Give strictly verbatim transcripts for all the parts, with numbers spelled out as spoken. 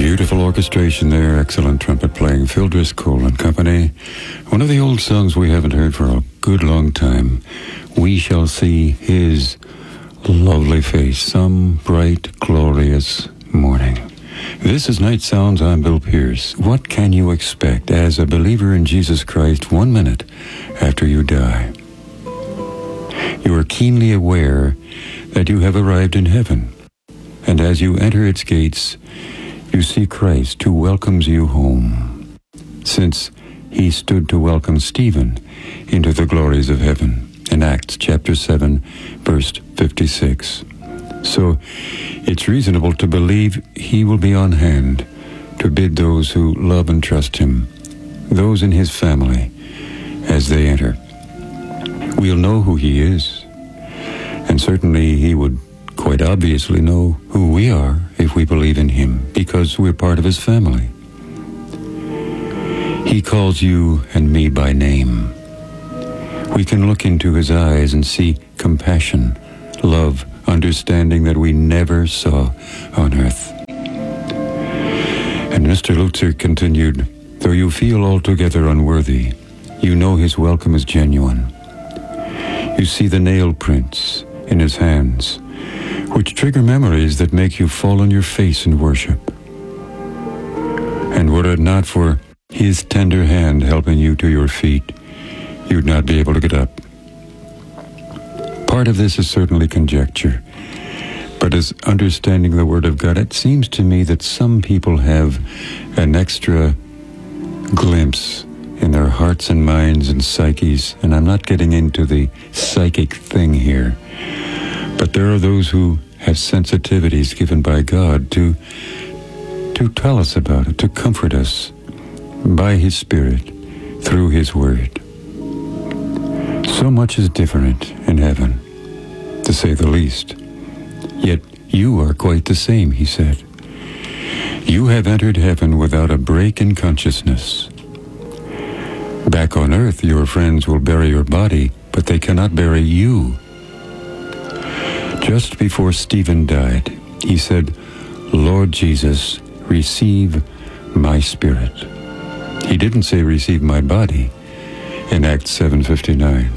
Beautiful orchestration there, excellent trumpet playing, Phil Driscoll and company. One of the old songs we haven't heard for a good long time. We shall see his lovely face some bright, glorious morning. This is Night Sounds. I'm Bill Pierce. What can you expect as a believer in Jesus Christ one minute after you die? You are keenly aware that you have arrived in heaven, and as you enter its gates, you see Christ who welcomes you home, since he stood to welcome Stephen into the glories of heaven in Acts chapter seven, verse fifty-six. So it's reasonable to believe he will be on hand to bid those who love and trust him, those in his family, as they enter. We'll know who he is, and certainly he would quite obviously know who we are if we believe in him, because we're part of his family. He calls you and me by name. We can look into his eyes and see compassion, love, understanding that we never saw on earth. And Mister Lutzer continued, though you feel altogether unworthy, you know his welcome is genuine. You see the nail prints in his hands, which trigger memories that make you fall on your face in worship. And were it not for his tender hand helping you to your feet, you'd not be able to get up. Part of this is certainly conjecture, but as understanding the Word of God, it seems to me that some people have an extra glimpse in their hearts and minds and psyches, and I'm not getting into the psychic thing here, but there are those who have sensitivities given by God to to tell us about it, to comfort us by his Spirit through his Word. So much is different in heaven, to say the least. Yet you are quite the same, he said. You have entered heaven without a break in consciousness. Back on earth, your friends will bury your body, but they cannot bury you. Just before Stephen died, he said, Lord Jesus, receive my spirit. He didn't say receive my body in Acts seven fifty-nine.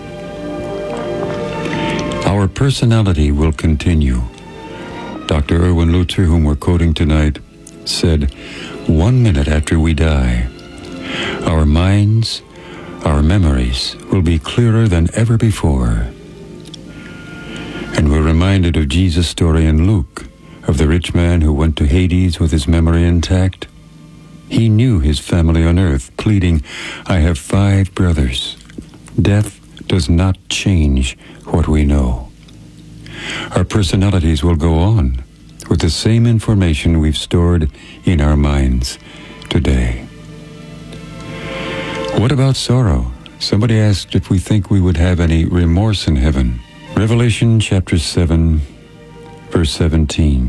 Our personality will continue. Doctor Erwin Lutzer, whom we're quoting tonight, said, one minute after we die, our minds, our memories will be clearer than ever before. And we're reminded of Jesus' story in Luke, of the rich man who went to Hades with his memory intact. He knew his family on earth, pleading, I have five brothers. Death does not change what we know. Our personalities will go on with the same information we've stored in our minds today. What about sorrow? Somebody asked if we think we would have any remorse in heaven. Revelation chapter seven, verse seventeen.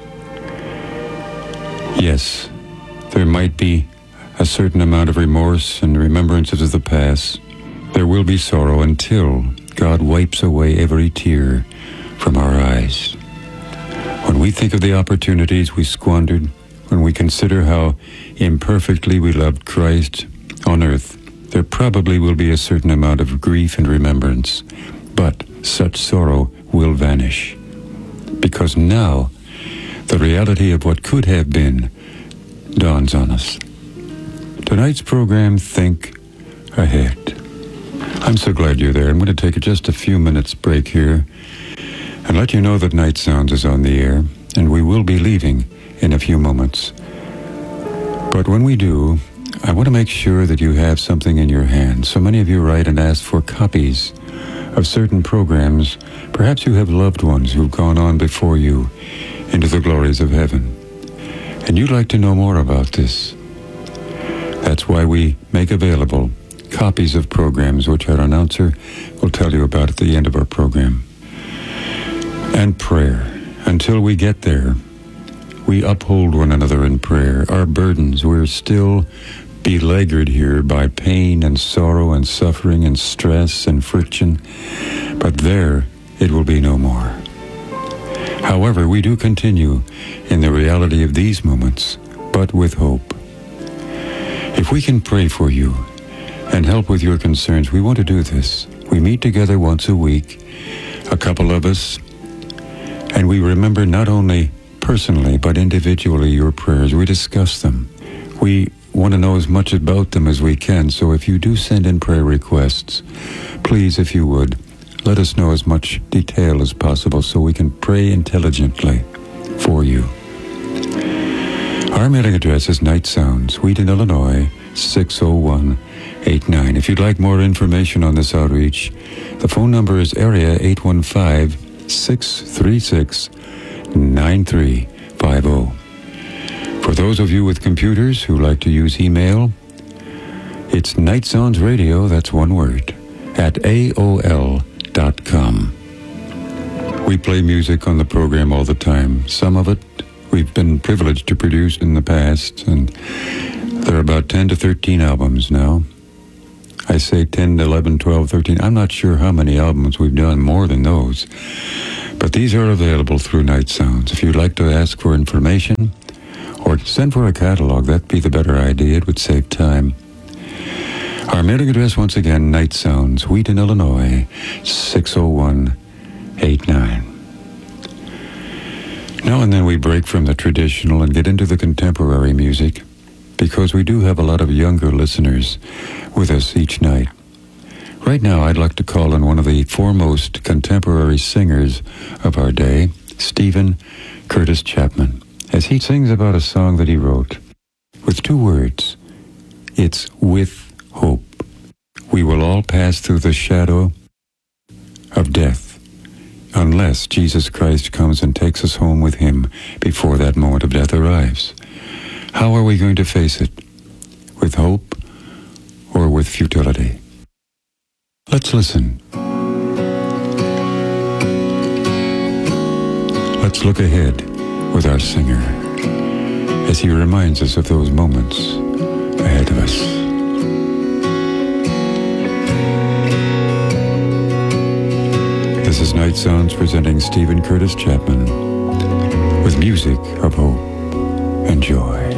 Yes, there might be a certain amount of remorse and remembrances of the past. There will be sorrow until God wipes away every tear from our eyes. When we think of the opportunities we squandered, when we consider how imperfectly we loved Christ on earth, there probably will be a certain amount of grief and remembrance. But such sorrow will vanish, because now the reality of what could have been dawns on us. Tonight's program, Think Ahead. I'm so glad you're there. I'm going to take just a few minutes break here and let you know that Night Sounds is on the air, and we will be leaving in a few moments. But when we do, I want to make sure that you have something in your hand. So many of you write and ask for copies of certain programs. Perhaps you have loved ones who've gone on before you into the glories of heaven, and you'd like to know more about this. That's why we make available copies of programs which our announcer will tell you about at the end of our program. And prayer. Until we get there, we uphold one another in prayer. Our burdens, we're still beleaguered here by pain and sorrow and suffering and stress and friction, but there it will be no more. However, we do continue in the reality of these moments but with hope. If we can pray for you and help with your concerns, we want to do this. We meet together once a week, a couple of us, and we remember not only personally but individually your prayers. We discuss them. We want to know as much about them as we can, so if you do send in prayer requests, please, if you would, let us know as much detail as possible so we can pray intelligently for you. Our mailing address is Night Sounds, Wheaton, Illinois, six oh one eight nine. If you'd like more information on this outreach, the phone number is area eight one five, six three six, nine three five oh. For those of you with computers who like to use email, it's Night Sounds Radio, that's one word, at A O L dot com. We play music on the program all the time. Some of it we've been privileged to produce in the past, and there are about ten to thirteen albums now. I say ten, eleven, twelve, thirteen. I'm not sure how many albums we've done, more than those. But these are available through Night Sounds. If you'd like to ask for information or send for a catalog, that'd be the better idea. It would save time. Our mailing address, once again, Night Sounds, Wheaton, Illinois, six oh one eight nine. Now and then we break from the traditional and get into the contemporary music, because we do have a lot of younger listeners with us each night. Right now, I'd like to call on one of the foremost contemporary singers of our day, Stephen Curtis Chapman, as he sings about a song that he wrote with two words. It's with hope. We will all pass through the shadow of death, unless Jesus Christ comes and takes us home with him before that moment of death arrives. How are we going to face it? With hope or with futility? Let's listen. Let's look ahead with our singer as he reminds us of those moments ahead of us. This is Night Sounds presenting Stephen Curtis Chapman with music of hope and joy.